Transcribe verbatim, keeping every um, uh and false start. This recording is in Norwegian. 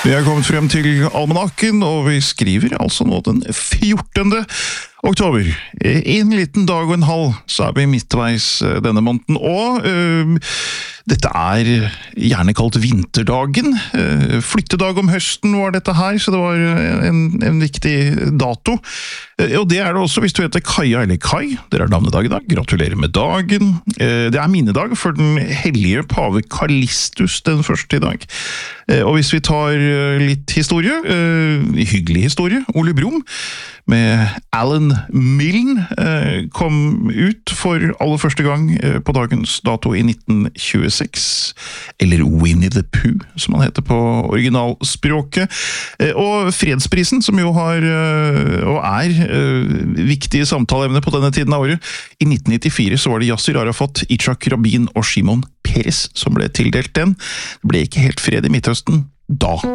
Vi er kommet frem til almanakken, og vi skriver altså nå den fjortende oktober. En liten dag og en halv, så er vi midtveis denne måneden, og øh, dette er gjerne kalt vinterdagen. Øh, flyttedag om høsten var dette her, så det var en, en viktig dato. Øh, og det er det også hvis du heter Kaja eller Kai. Dere har navnedag i dag. Gratulerer med dagen. Øh, det er minnedag for den hellige pave Callistus den første i dag. Øh, og hvis vi tar litt historie, øh, hyggelig historie, Ole Brumm med Alan Milne eh, kom ut for aller første gang eh, på dagens dato i nitten tjueseks, eller Winnie the Pooh, som han heter på originalspråket. Eh, og fredsprisen, som jo har, eh, og er, eh, viktige samtaleemne på denne tiden av året. I nitten nittifire så var det Yasser Arafat, Itzhak Rabin og Shimon Peres som ble tildelt den. Det ble ikke helt fred i Midtøsten da.